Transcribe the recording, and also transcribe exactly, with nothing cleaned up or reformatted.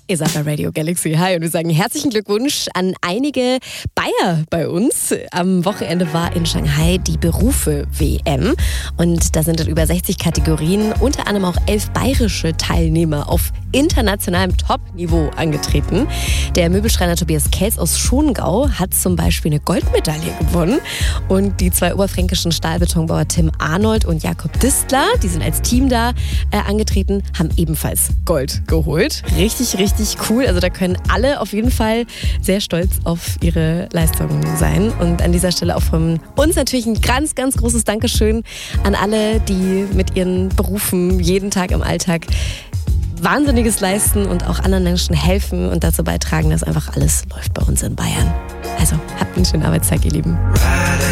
Ihr seid bei Radio Galaxy. Hi, und wir sagen herzlichen Glückwunsch an einige Bayer bei uns. Am Wochenende war in Shanghai die Berufe-W M und da sind in über sechzig Kategorien unter anderem auch elf bayerische Teilnehmer auf internationalem Top-Niveau angetreten. Der Möbelschreiner Tobias Kelz aus Schongau hat zum Beispiel eine Goldmedaille gewonnen und die zwei oberfränkischen Stahlbetonbauer Tim Arnold und Jakob Distler, die sind als Team da äh, angetreten, haben ebenfalls Gold geholt. Richtig, richtig cool. Also da können alle auf jeden Fall sehr stolz auf ihre Leistungen sein. Und an dieser Stelle auch von uns natürlich ein ganz, ganz großes Dankeschön an alle, die mit ihren Berufen jeden Tag im Alltag Wahnsinniges leisten und auch anderen Menschen helfen und dazu beitragen, dass einfach alles läuft bei uns in Bayern. Also habt einen schönen Arbeitstag, ihr Lieben.